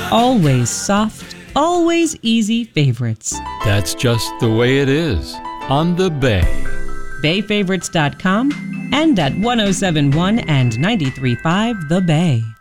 Always soft, always easy favorites. That's just the way it is on the Bay. BayFavorites.com and at 107.1 and 93.5 The Bay.